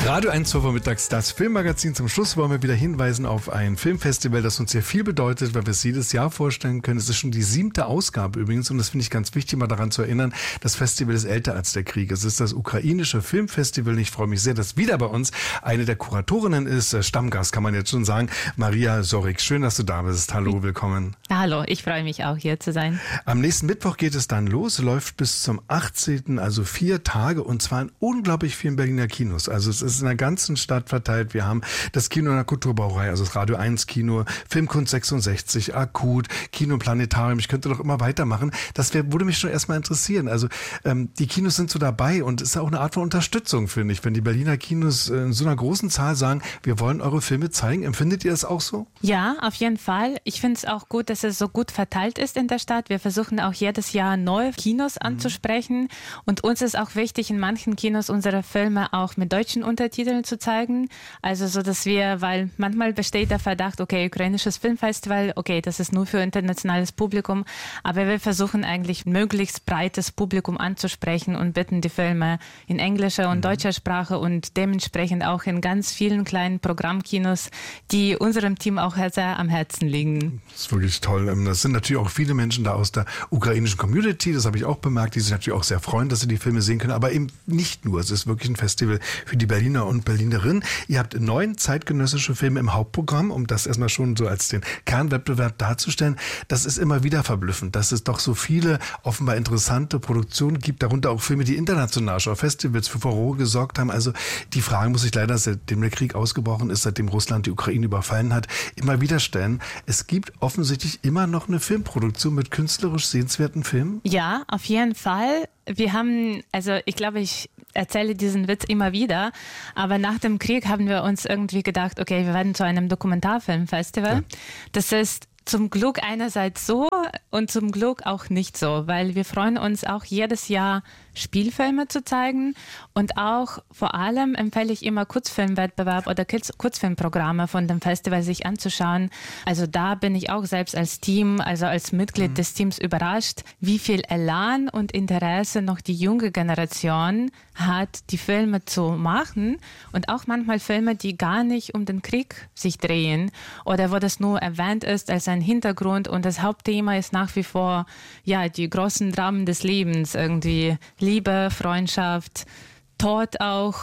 Radio 1 zur Vormittags, das Filmmagazin. Zum Schluss wollen wir wieder hinweisen auf ein Filmfestival, das uns sehr viel bedeutet, weil wir es jedes Jahr vorstellen können. Es ist schon die 7. Ausgabe übrigens und das finde ich ganz wichtig, mal daran zu erinnern, das Festival ist älter als der Krieg. Es ist das ukrainische Filmfestival und ich freue mich sehr, dass wieder bei uns eine der Kuratorinnen ist, Stammgast kann man jetzt schon sagen, Maria Sorik. Schön, dass du da bist. Hallo, willkommen. Hallo, ich freue mich auch hier zu sein. Am nächsten Mittwoch geht es dann los, läuft bis zum 18., also 4 Tage und zwar in unglaublich vielen Berliner Kinos. Also es ist in der ganzen Stadt verteilt. Wir haben das Kino in der Kulturbrauerei, also das Radio 1 Kino, Filmkunst 66, Akut, Kino Planetarium. Ich könnte doch immer weitermachen. Das würde mich schon erstmal interessieren. Also die Kinos sind so dabei und es ist auch eine Art von Unterstützung, finde ich. Wenn die Berliner Kinos in so einer großen Zahl sagen, wir wollen eure Filme zeigen. Empfindet ihr das auch so? Ja, auf jeden Fall. Ich finde es auch gut, dass es so gut verteilt ist in der Stadt. Wir versuchen auch jedes Jahr neue Kinos anzusprechen. Und uns ist auch wichtig, in manchen Kinos unsere Filme auch mit deutschen Untertiteln zu zeigen. Also so, dass wir, weil manchmal besteht der Verdacht, okay, ukrainisches Filmfestival, okay, das ist nur für internationales Publikum. Aber wir versuchen eigentlich möglichst breites Publikum anzusprechen und bitten die Filme in englischer und deutscher Sprache und dementsprechend auch in ganz vielen kleinen Programmkinos, die unserem Team auch sehr am Herzen liegen. Das ist wirklich toll. Das sind natürlich auch viele Menschen da aus der ukrainischen Community, das habe ich auch bemerkt, die sich natürlich auch sehr freuen, dass sie die Filme sehen können, aber eben nicht nur. Es ist wirklich ein Festival für die Berliner und Berlinerinnen. Ihr habt 9 zeitgenössische Filme im Hauptprogramm, um das erstmal schon so als den Kernwettbewerb darzustellen. Das ist immer wieder verblüffend, dass es doch so viele offenbar interessante Produktionen gibt, darunter auch Filme, die international schon auf Festivals für Furore gesorgt haben. Also die Frage muss ich leider, seitdem der Krieg ausgebrochen ist, seitdem Russland die Ukraine überfallen hat, immer wieder stellen. Es gibt offensichtlich immer noch eine Filmproduktion mit künstlerisch sehenswerten Filmen? Ja, auf jeden Fall. Wir haben, also ich glaube, ich erzähle diesen Witz immer wieder, aber nach dem Krieg haben wir uns irgendwie gedacht, okay, wir werden zu einem Dokumentarfilmfestival. Ja. Das ist zum Glück einerseits so und zum Glück auch nicht so, weil wir freuen uns auch jedes Jahr Spielfilme zu zeigen und auch vor allem empfehle ich immer Kurzfilmwettbewerb oder Kurzfilmprogramme von dem Festival sich anzuschauen. Also da bin ich auch selbst als Team, also als Mitglied des Teams überrascht, wie viel Elan und Interesse noch die junge Generation hat, die Filme zu machen und auch manchmal Filme, die gar nicht um den Krieg sich drehen oder wo das nur erwähnt ist als ein Hintergrund und das Hauptthema ist nach wie vor ja die großen Dramen des Lebens, irgendwie Liebe, Freundschaft, Tod auch,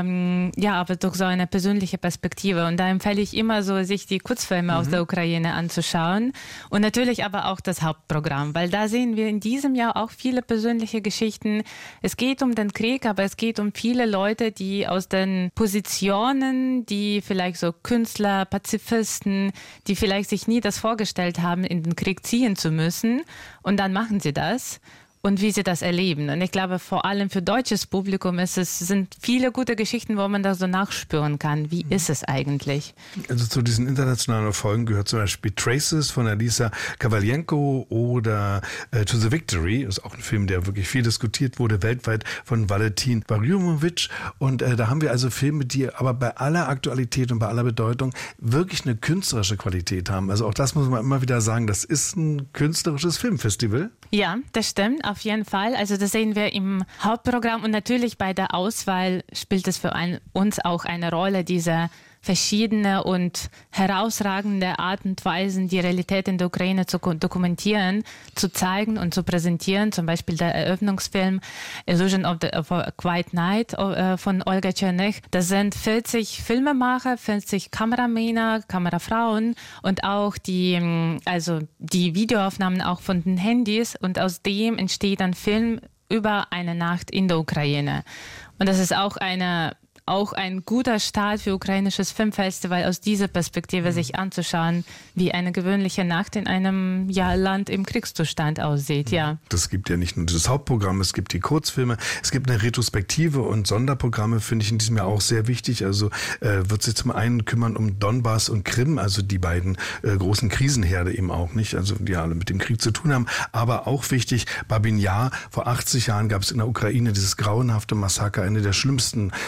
aber durch so eine persönliche Perspektive. Und da empfehle ich immer so, sich die Kurzfilme aus der Ukraine anzuschauen und natürlich aber auch das Hauptprogramm, weil da sehen wir in diesem Jahr auch viele persönliche Geschichten. Es geht um den Krieg, aber es geht um viele Leute, die aus den Positionen, die vielleicht so Künstler, Pazifisten, die vielleicht sich nie das vorgestellt haben, in den Krieg ziehen zu müssen und dann machen sie das. Und wie sie das erleben. Und ich glaube, vor allem für deutsches Publikum sind viele gute Geschichten, wo man da so nachspüren kann. Wie ist es eigentlich? Also zu diesen internationalen Erfolgen gehört zum Beispiel Traces von Alisa Kavalienko oder To the Victory. Das ist auch ein Film, der wirklich viel diskutiert wurde, weltweit von Valentin Bariumovic. Und da haben wir also Filme, die aber bei aller Aktualität und bei aller Bedeutung wirklich eine künstlerische Qualität haben. Also auch das muss man immer wieder sagen, das ist ein künstlerisches Filmfestival. Ja, das stimmt, auf jeden Fall. Also das sehen wir im Hauptprogramm und natürlich bei der Auswahl spielt es für uns auch eine Rolle, diese verschiedene und herausragende Art und Weisen, die Realität in der Ukraine zu dokumentieren, zu zeigen und zu präsentieren. Zum Beispiel der Eröffnungsfilm Illusion of a Quiet Night von Olga Tschernich. Das sind 40 Filmemacher, 40 Kameramänner, Kamerafrauen und auch die Videoaufnahmen auch von den Handys und aus dem entsteht ein Film über eine Nacht in der Ukraine. Und das ist auch ein guter Start für ukrainisches Filmfestival, aus dieser Perspektive sich anzuschauen, wie eine gewöhnliche Nacht in einem Land im Kriegszustand aussieht. Ja. Das gibt ja nicht nur das Hauptprogramm, es gibt die Kurzfilme, es gibt eine Retrospektive und Sonderprogramme, finde ich in diesem Jahr auch sehr wichtig. Also wird sich zum einen kümmern um Donbass und Krim, also die beiden großen Krisenherde eben auch nicht, also die alle mit dem Krieg zu tun haben. Aber auch wichtig, Babin Jar, vor 80 Jahren gab es in der Ukraine dieses grauenhafte Massaker, eine der schlimmsten Mordaktionen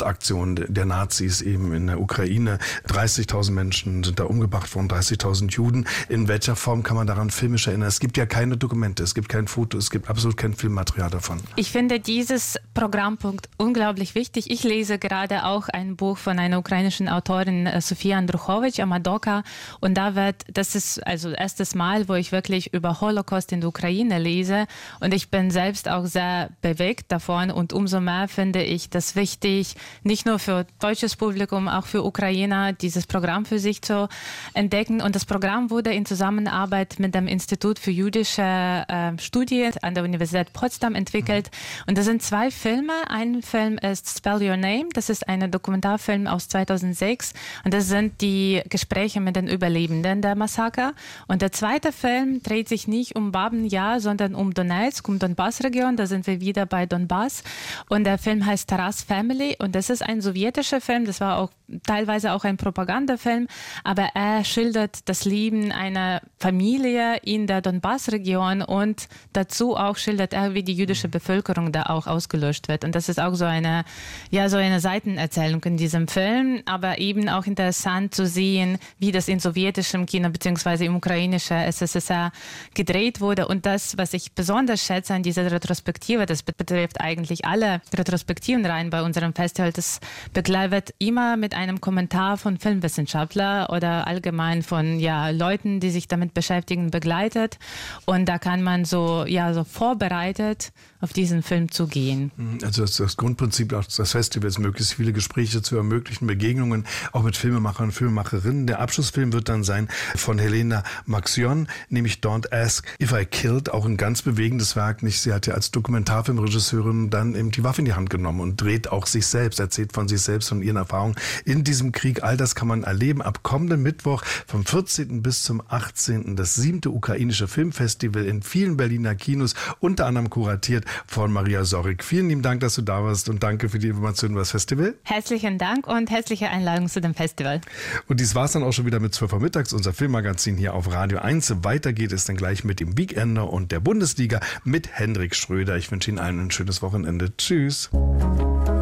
Massenaktion der Nazis eben in der Ukraine. 30.000 Menschen sind da umgebracht worden, 30.000 Juden. In welcher Form kann man daran filmisch erinnern? Es gibt ja keine Dokumente, es gibt kein Foto, es gibt absolut kein Filmmaterial davon. Ich finde dieses Programmpunkt unglaublich wichtig. Ich lese gerade auch ein Buch von einer ukrainischen Autorin, Sofia Andruchowicz, Amadoka. Und das ist also das erste Mal, wo ich wirklich über Holocaust in der Ukraine lese. Und ich bin selbst auch sehr bewegt davon. Und umso mehr finde ich das wichtig, nicht nur für deutsches Publikum, auch für Ukrainer, dieses Programm für sich zu entdecken. Und das Programm wurde in Zusammenarbeit mit dem Institut für jüdische Studien an der Universität Potsdam entwickelt. Und das sind 2 Filme. Ein Film ist Spell Your Name. Das ist ein Dokumentarfilm aus 2006. Und das sind die Gespräche mit den Überlebenden der Massaker. Und der zweite Film dreht sich nicht um Babyn Jar, sondern um Donetsk, um Donbass-Region. Da sind wir wieder bei Donbass. Und der Film heißt Taras Family. Und das ist ein sowjetischer Film. Das war auch teilweise auch ein Propagandafilm. Aber er schildert das Leben einer Familie in der Donbass-Region. Und dazu auch schildert er, wie die jüdische Bevölkerung da auch ausgelöscht wird. Und das ist auch so eine Seitenerzählung in diesem Film. Aber eben auch interessant zu sehen, wie das in sowjetischem Kino bzw. im ukrainischen SSSR gedreht wurde. Und das, was ich besonders schätze an dieser Retrospektive, das betrifft eigentlich alle Retrospektiven rein bei unserem Festival, das wird immer mit einem Kommentar von Filmwissenschaftlern oder allgemein von Leuten, die sich damit beschäftigen, begleitet. Und da kann man so vorbereitet auf diesen Film zugehen. Also das Grundprinzip auch des Festivals, möglichst viele Gespräche zu ermöglichen, Begegnungen auch mit Filmemachern und Filmemacherinnen. Der Abschlussfilm wird dann sein von Helena Maxion, nämlich Don't Ask If I Killed, auch ein ganz bewegendes Werk. Sie hat ja als Dokumentarfilmregisseurin dann eben die Waffe in die Hand genommen und dreht auch sich selbst, erzählt von sich selbst, von ihren Erfahrungen in diesem Krieg. All das kann man erleben ab kommenden Mittwoch vom 14. bis zum 18. das 7. ukrainische Filmfestival in vielen Berliner Kinos, unter anderem kuratiert von Maria Sorrick. Vielen lieben Dank, dass du da warst und danke für die Informationen über das Festival. Herzlichen Dank und herzliche Einladung zu dem Festival. Und dies war es dann auch schon wieder mit 12 Uhr mittags, unser Filmmagazin hier auf Radio 1. Weiter geht es dann gleich mit dem Weekender und der Bundesliga mit Hendrik Schröder. Ich wünsche Ihnen allen ein schönes Wochenende. Tschüss.